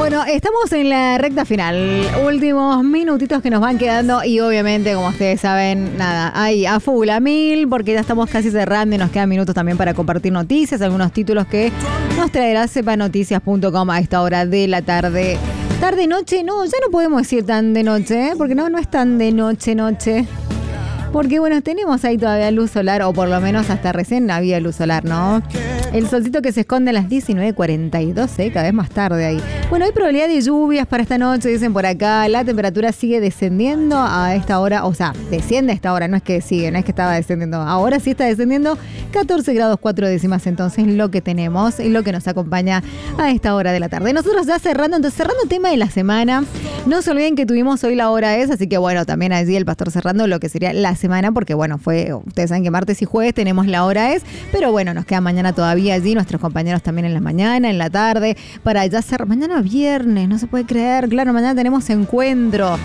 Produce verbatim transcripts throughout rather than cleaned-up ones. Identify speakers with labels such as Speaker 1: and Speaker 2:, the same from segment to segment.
Speaker 1: Bueno, estamos en la recta final, últimos minutitos que nos van quedando y obviamente, como ustedes saben, nada, ahí a full, a mil, porque ya estamos casi cerrando y nos quedan minutos también para compartir noticias, algunos títulos que nos traerá sepa noticias punto com a esta hora de la tarde. Tarde, noche, no, ya no podemos decir tan de noche, ¿eh? Porque no, no es tan de noche, noche. Porque bueno, tenemos ahí todavía luz solar, o por lo menos hasta recién había luz solar, ¿no? El solcito que se esconde a las diecinueve cuarenta y dos, ¿eh? Cada vez más tarde ahí. Bueno, hay probabilidad de lluvias para esta noche, dicen por acá. La temperatura sigue descendiendo a esta hora, o sea, desciende a esta hora, no es que sigue, no es que estaba descendiendo. Ahora sí está descendiendo, catorce grados cuatro décimas, entonces lo que tenemos y lo que nos acompaña a esta hora de la tarde. Nosotros ya cerrando, entonces cerrando el tema de la semana. No se olviden que tuvimos hoy la hora es, así que bueno, también allí el pastor cerrando lo que sería la semana, porque bueno, fue, ustedes saben que martes y jueves tenemos la hora es, pero bueno, nos queda mañana todavía allí, nuestros compañeros también en la mañana, en la tarde, para ya cerrar, mañana viernes, no se puede creer, claro, mañana tenemos encuentro.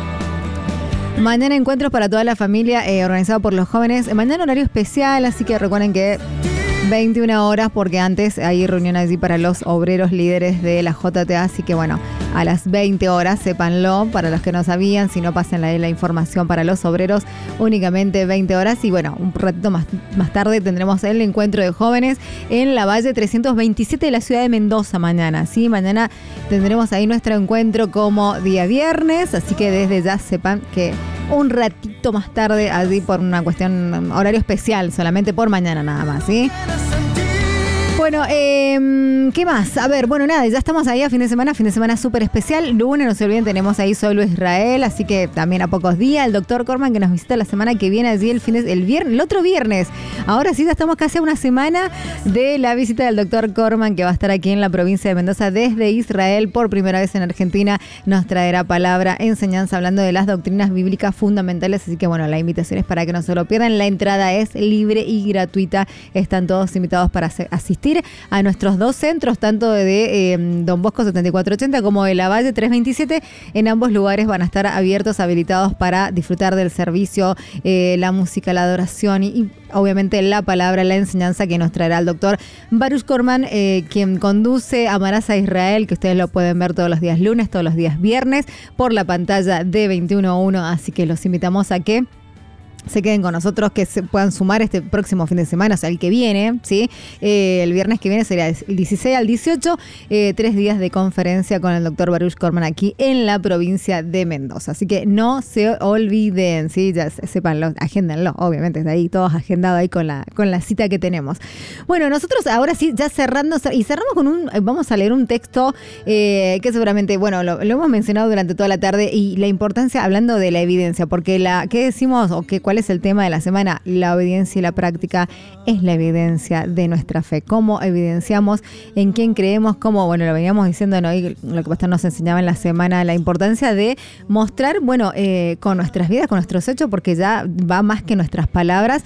Speaker 1: Mañana encuentros para toda la familia, eh, organizado por los jóvenes, mañana horario especial, así que recuerden que veintiuna horas, porque antes hay reunión allí para los obreros líderes de la J T A, así que bueno, a las veinte horas, sépanlo, para los que no sabían, si no pasen la, la información para los obreros, únicamente veinte horas, y bueno, un ratito más, más tarde tendremos el encuentro de jóvenes en la Valle trescientos veintisiete de la ciudad de Mendoza mañana, ¿sí? Mañana tendremos ahí nuestro encuentro como día viernes, así que desde ya sepan que un ratito más tarde, allí por una cuestión horario especial, solamente por mañana nada más, ¿sí? Bueno, eh, ¿qué más? A ver, bueno, nada, ya estamos ahí a fin de semana, fin de semana súper especial. Lunes, no se olviden, tenemos ahí Solo Israel, así que también a pocos días. El doctor Corman que nos visita la semana que viene, allí el, fin de, el, viernes, el otro viernes. Ahora sí, ya estamos casi a una semana de la visita del doctor Corman, que va a estar aquí en la provincia de Mendoza desde Israel, por primera vez en Argentina. Nos traerá palabra, enseñanza, hablando de las doctrinas bíblicas fundamentales. Así que bueno, la invitación es para que no se lo pierdan. La entrada es libre y gratuita. Están todos invitados para asistir a nuestros dos centros, tanto de eh, Don Bosco setenta y cuatro ochenta como de La Valle trescientos veintisiete. En ambos lugares van a estar abiertos, habilitados para disfrutar del servicio, eh, la música, la adoración y, y obviamente la palabra, la enseñanza que nos traerá el doctor Baruch Corman, eh, quien conduce Amarás a Israel, que ustedes lo pueden ver todos los días lunes, todos los días viernes, por la pantalla de veintiuno uno, así que los invitamos a que se queden con nosotros, que se puedan sumar este próximo fin de semana, o sea, el que viene, ¿sí? Eh, el viernes que viene sería el dieciséis al dieciocho, eh, tres días de conferencia con el doctor Baruch Corman aquí en la provincia de Mendoza. Así que no se olviden, ¿sí? Ya sépanlo, agéndenlo, obviamente, está ahí todos agendados ahí con la, con la cita que tenemos. Bueno, nosotros ahora sí, ya cerrando, y cerramos con un, vamos a leer un texto eh, que seguramente, bueno, lo, lo hemos mencionado durante toda la tarde, y la importancia, hablando de la evidencia, porque la, ¿qué decimos o qué, cuál es el tema de la semana? La obediencia y la práctica es la evidencia de nuestra fe. ¿Cómo evidenciamos en quién creemos? Cómo, bueno, lo veníamos diciendo, ¿no? Y lo que pastor nos enseñaba en la semana, la importancia de mostrar, bueno, eh, con nuestras vidas, con nuestros hechos, porque ya va más que nuestras palabras,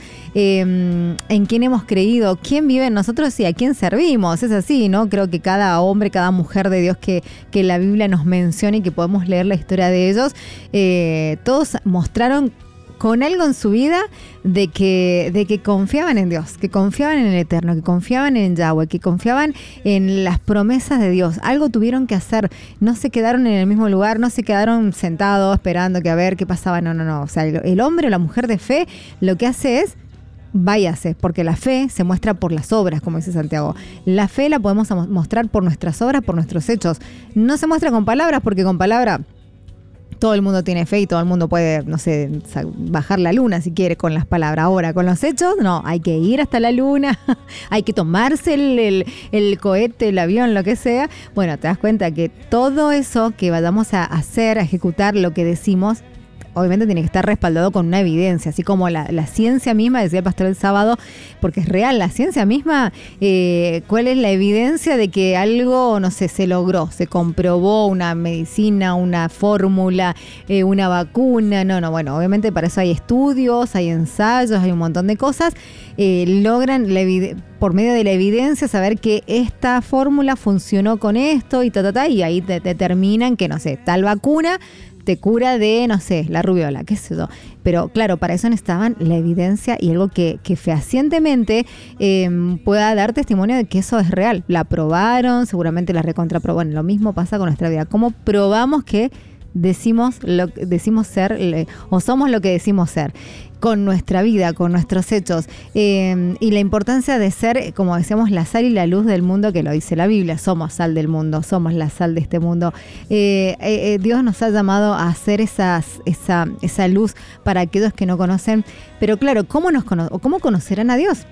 Speaker 1: eh, en quién hemos creído, quién vive en nosotros y a quién servimos. Es así, ¿no? Creo que cada hombre, cada mujer de Dios que, que la Biblia nos menciona y que podemos leer la historia de ellos, eh, todos mostraron con algo en su vida de que, de que confiaban en Dios, que confiaban en el Eterno, que confiaban en Yahweh, que confiaban en las promesas de Dios. Algo tuvieron que hacer, no se quedaron en el mismo lugar, no se quedaron sentados esperando que a ver qué pasaba, no, no, no. O sea, el, el hombre o la mujer de fe lo que hace es váyase, porque la fe se muestra por las obras, como dice Santiago. La fe la podemos mostrar por nuestras obras, por nuestros hechos. No se muestra con palabras, porque con palabras todo el mundo tiene fe y todo el mundo puede, no sé, bajar la luna si quiere con las palabras. Ahora, con los hechos, no, hay que ir hasta la luna, hay que tomarse el, el, el cohete, el avión, lo que sea. Bueno, te das cuenta que todo eso que vayamos a hacer, a ejecutar lo que decimos, obviamente tiene que estar respaldado con una evidencia, así como la, la ciencia misma, decía el pastor el sábado, porque es real, la ciencia misma, eh, ¿cuál es la evidencia de que algo, no sé, se logró, se comprobó una medicina, una fórmula, eh, una vacuna? No, no, bueno, obviamente para eso hay estudios, hay ensayos, hay un montón de cosas, eh, logran la evidencia, por medio de la evidencia, saber que esta fórmula funcionó con esto y ta, ta, ta, y ahí te determinan que, no sé, tal vacuna te cura de, no sé, la rubiola, qué sé yo. Pero claro, para eso necesitaban la evidencia y algo que, que fehacientemente eh, pueda dar testimonio de que eso es real. La probaron, seguramente la recontraprobaron. Lo mismo pasa con nuestra vida. ¿Cómo probamos que decimos lo decimos ser le, o somos lo que decimos ser? Con nuestra vida, con nuestros hechos, eh, y la importancia de ser, como decíamos, la sal y la luz del mundo, que lo dice la Biblia. Somos sal del mundo, somos la sal de este mundo. Eh, eh, Dios nos ha llamado a hacer esas, esa, esa luz para aquellos que no conocen. Pero claro, ¿cómo nos cono- o cómo conocerán a Dios?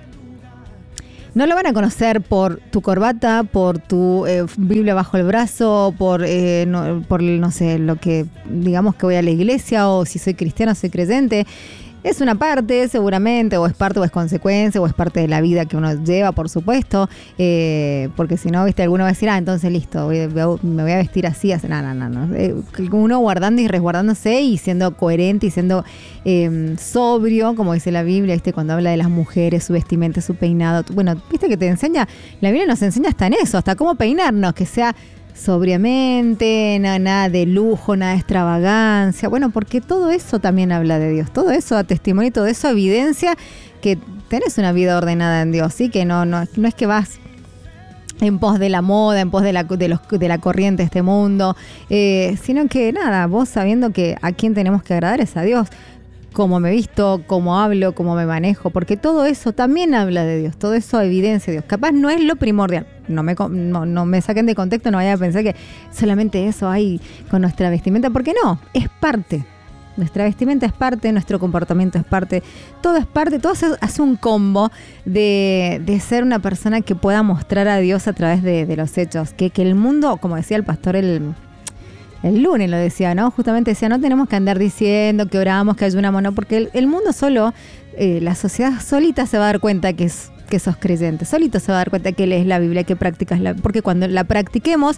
Speaker 1: No lo van a conocer por tu corbata, por tu eh, Biblia bajo el brazo, por, eh, no, por, no sé, lo que digamos que voy a la iglesia, o si soy cristiano, soy creyente. Es una parte, seguramente, o es parte o es consecuencia, o es parte de la vida que uno lleva, por supuesto, eh, porque si no, viste, alguno va a decir, ah, entonces listo, voy, voy, me voy a vestir así, así. No, no, no, no. Eh, uno guardando y resguardándose y siendo coherente y siendo eh, sobrio, como dice la Biblia, viste, cuando habla de las mujeres, su vestimenta, su peinado. Bueno, viste que te enseña, la Biblia nos enseña hasta en eso, hasta cómo peinarnos, que sea sobriamente, nada, nada de lujo, nada de extravagancia. Bueno, porque todo eso también habla de Dios. Todo eso da testimonio y todo eso evidencia que tenés una vida ordenada en Dios, ¿sí? Que no, no, no es que vas en pos de la moda, en pos de la, de los, de la corriente de este mundo, eh, sino que nada, vos sabiendo que a quién tenemos que agradar es a Dios. Cómo me visto, cómo hablo, cómo me manejo, porque todo eso también habla de Dios, todo eso evidencia de Dios. Capaz no es lo primordial, no me, no, no me saquen de contexto, no vayan a pensar que solamente eso hay con nuestra vestimenta, porque no, es parte. Nuestra vestimenta es parte, nuestro comportamiento es parte, todo es parte, todo hace, hace un combo de, de ser una persona que pueda mostrar a Dios a través de, de los hechos, que, que el mundo, como decía el pastor el... El lunes lo decía, ¿no? Justamente decía, no tenemos que andar diciendo que oramos, que ayunamos, no, porque el, el mundo solo, eh, la sociedad solita se va a dar cuenta que, es, que sos creyente, solito se va a dar cuenta que lees la Biblia, que practicas la, porque cuando la practiquemos,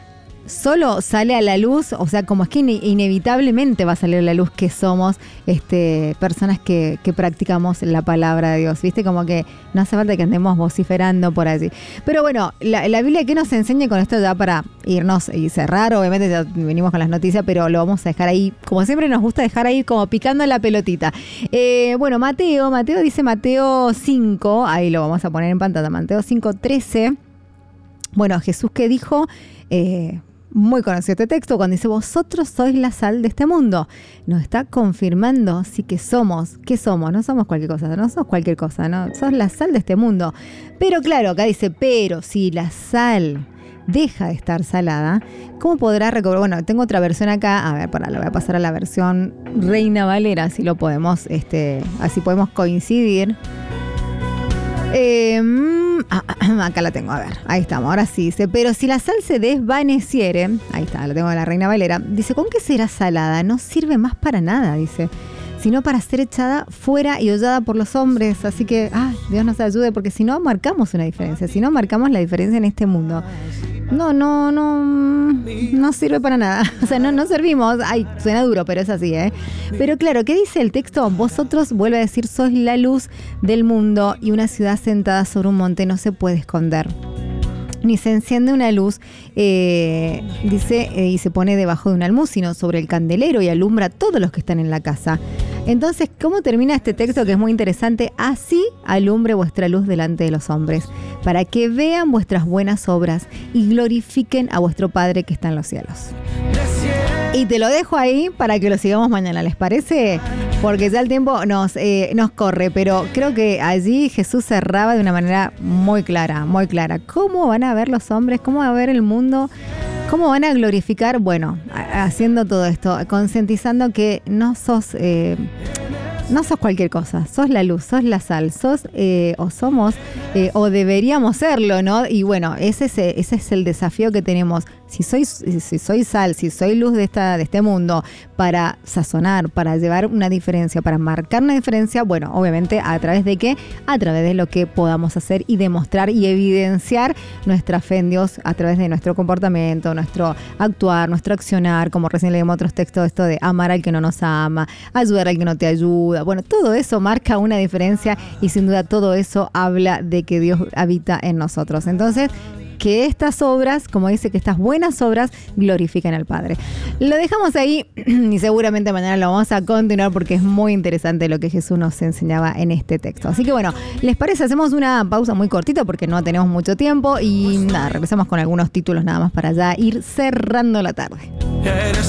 Speaker 1: solo sale a la luz, o sea, como es que ine- inevitablemente va a salir a la luz que somos este, personas que, que practicamos la palabra de Dios, ¿viste? Como que no hace falta que andemos vociferando por allí. Pero bueno, la, la Biblia, ¿qué nos enseña con esto ya para irnos y cerrar? Obviamente ya venimos con las noticias, pero lo vamos a dejar ahí, como siempre nos gusta dejar ahí como picando la pelotita. Eh, bueno, Mateo, Mateo dice Mateo cinco, ahí lo vamos a poner en pantalla, Mateo cinco, trece. Bueno, Jesús que dijo... Eh, Muy conocido este texto cuando dice vosotros sois la sal de este mundo. Nos está confirmando sí que somos. ¿Qué somos? No somos cualquier cosa, no sos cualquier cosa, ¿no? Sos la sal de este mundo. Pero claro, acá dice, pero si la sal deja de estar salada, ¿cómo podrá recobrar? Bueno, tengo otra versión acá. A ver, para, la voy a pasar a la versión Reina Valera, así lo podemos, este, así podemos coincidir. Eh, acá la tengo, a ver, ahí estamos, ahora sí dice, pero si la sal se desvaneciere, ahí está, la tengo de la Reina Valera, dice, ¿con qué será salada? No sirve más para nada, dice, sino para ser echada fuera y hollada por los hombres, así que, ah, Dios nos ayude, porque si no marcamos una diferencia, si no marcamos la diferencia en este mundo, no, no, no, no sirve para nada, o sea, no, no servimos, ay, suena duro, pero es así, ¿eh? Pero claro, ¿qué dice el texto? Vosotros, vuelve a decir, sois la luz del mundo y una ciudad sentada sobre un monte no se puede esconder. Ni se enciende una luz, eh, dice, eh, y se pone debajo de un almud, sino sobre el candelero y alumbra a todos los que están en la casa. Entonces, ¿cómo termina este texto que es muy interesante? Así alumbre vuestra luz delante de los hombres, para que vean vuestras buenas obras y glorifiquen a vuestro Padre que está en los cielos. Y te lo dejo ahí para que lo sigamos mañana, ¿les parece? Porque ya el tiempo nos, eh, nos corre, pero creo que allí Jesús cerraba de una manera muy clara, muy clara. ¿Cómo van a ver los hombres? ¿Cómo va a ver el mundo? ¿Cómo van a glorificar? Bueno, haciendo todo esto, concientizando que no sos... Eh, No sos cualquier cosa, sos la luz, sos la sal, sos eh, o somos eh, o deberíamos serlo, ¿no? Y bueno, ese es, ese es el desafío que tenemos. Si soy, si soy sal, si soy luz de, esta, de este mundo, para sazonar, para llevar una diferencia, para marcar una diferencia, bueno, obviamente a través de qué, a través de lo que podamos hacer y demostrar y evidenciar nuestra fe en Dios a través de nuestro comportamiento, nuestro actuar, nuestro accionar, como recién leímos otros textos, esto de amar al que no nos ama, ayudar al que no te ayuda. Bueno, todo eso marca una diferencia y sin duda todo eso habla de que Dios habita en nosotros. Entonces, que estas obras, como dice, que estas buenas obras glorifican al Padre. Lo dejamos ahí y seguramente mañana lo vamos a continuar porque es muy interesante lo que Jesús nos enseñaba en este texto. Así que bueno, ¿les parece? Hacemos una pausa muy cortita porque no tenemos mucho tiempo y nada, regresamos con algunos títulos nada más para ya ir cerrando la tarde.